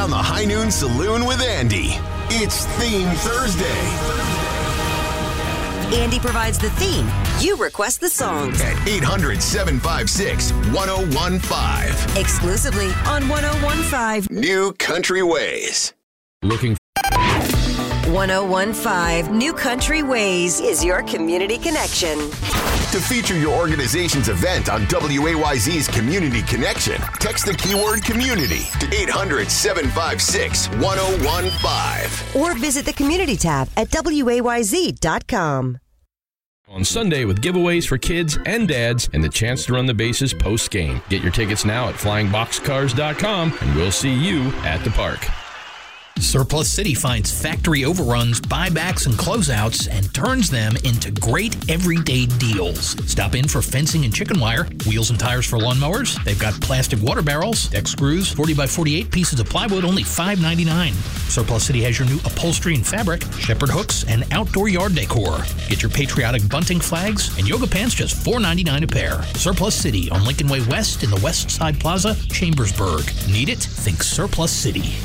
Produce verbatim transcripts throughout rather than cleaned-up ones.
down the High Noon Saloon with Andy. It's Theme Thursday. Andy provides the theme. You request the songs. At eight hundred, seven five six, one oh one five. Exclusively on one oh one five. New Country Ways. Looking one oh one five New Country Ways is your community connection. To feature your organization's event on W A Y Z's Community Connection, text the keyword community to eight hundred, seven five six, one oh one five. Or visit the community tab at W A Y Z dot com. on Sunday with giveaways for kids and dads and the chance to run the bases post-game. Get your tickets now at flying boxcars dot com, and we'll see you at the park. Surplus City finds factory overruns, buybacks, and closeouts and turns them into great everyday deals. Stop in for fencing and chicken wire, wheels and tires for lawnmowers. They've got plastic water barrels, deck screws, forty by forty-eight pieces of plywood, only five ninety-nine. Surplus City has your new upholstery and fabric, shepherd hooks, and outdoor yard decor. Get your patriotic bunting flags and yoga pants just four ninety-nine a pair. Surplus City on Lincoln Way West in the West Side Plaza, Chambersburg. Need it? Think Surplus City.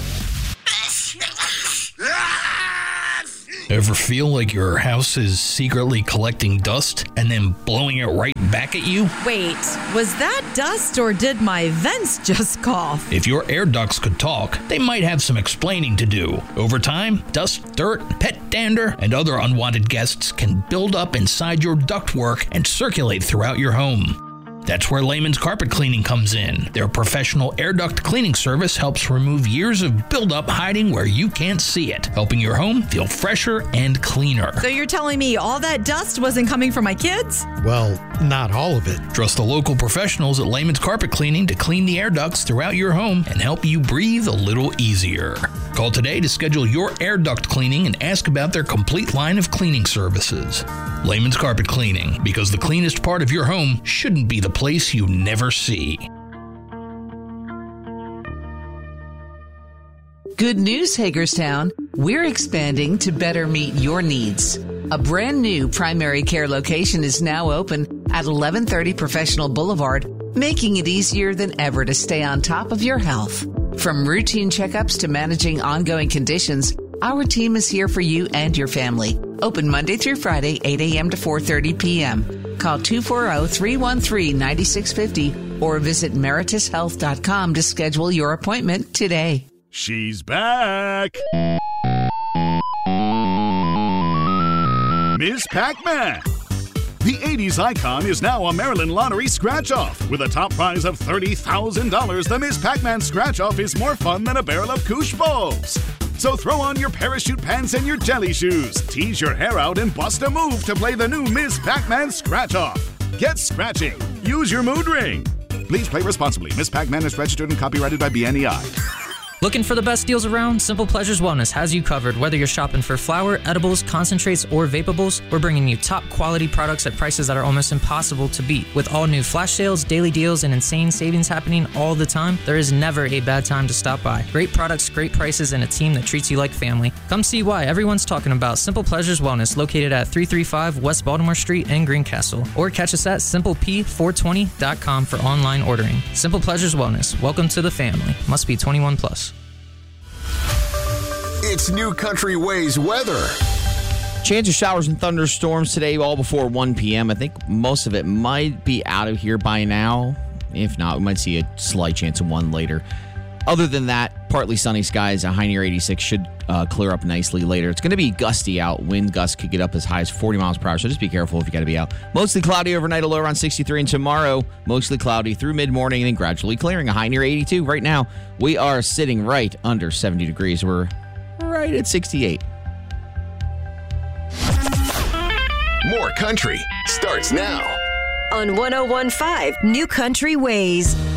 Ever feel like your house is secretly collecting dust and then blowing it right back at you? Wait, was that dust or did my vents just cough? If your air ducts could talk, they might have some explaining to do. Over time, dust, dirt, pet dander, and other unwanted guests can build up inside your ductwork and circulate throughout your home. That's where Lehman's Carpet Cleaning comes in. Their professional air duct cleaning service helps remove years of buildup hiding where you can't see it, helping your home feel fresher and cleaner. So you're telling me all that dust wasn't coming from my kids? Well, not all of it. Trust the local professionals at Lehman's Carpet Cleaning to clean the air ducts throughout your home and help you breathe a little easier. Call today to schedule your air duct cleaning and ask about their complete line of cleaning services. Lehman's Carpet Cleaning, because the cleanest part of your home shouldn't be the place you never see. Good news, Hagerstown. We're expanding to better meet your needs. A brand new primary care location is now open at eleven thirty Professional Boulevard, making it easier than ever to stay on top of your health. From routine checkups to managing ongoing conditions, our team is here for you and your family. Open Monday through Friday, eight a.m. to four thirty p.m. Call two four zero, three one three, nine six five zero or visit meritus health dot com to schedule your appointment today. She's back! Miss Pac-Man! The eighties icon is now a Maryland Lottery scratch-off. With a top prize of thirty thousand dollars, the Miss Pac-Man scratch-off is more fun than a barrel of Koosh Balls. So throw on your parachute pants and your jelly shoes, tease your hair out, and bust a move to play the new Miss Pac-Man Scratch-Off. Get scratching. Use your mood ring. Please play responsibly. Miss Pac-Man is registered and copyrighted by B N E I. Looking for the best deals around? Simple Pleasures Wellness has you covered. Whether you're shopping for flour, edibles, concentrates, or vapables, we're bringing you top quality products at prices that are almost impossible to beat. With all new flash sales, daily deals, and insane savings happening all the time, there is never a bad time to stop by. Great products, great prices, and a team that treats you like family. Come see why everyone's talking about Simple Pleasures Wellness, located at three thirty-five West Baltimore Street in Greencastle. Or catch us at simple p four twenty dot com for online ordering. Simple Pleasures Wellness. Welcome to the family. Must be twenty-one plus. It's New Country Ways weather. Chance of showers and thunderstorms today, all before one p.m. I think most of it might be out of here by now. If not, we might see a slight chance of one later. Other than that, partly sunny skies, a high near eighty-six should uh, clear up nicely later. It's going to be gusty out. Wind gusts could get up as high as forty miles per hour, so just be careful if you got to be out. Mostly cloudy overnight, a low around sixty-three, and tomorrow, mostly cloudy through mid-morning and then gradually clearing, a high near eighty-two. Right now, we are sitting right under seventy degrees. We're right at sixty-eight. More country starts now On one oh one five New Country Ways.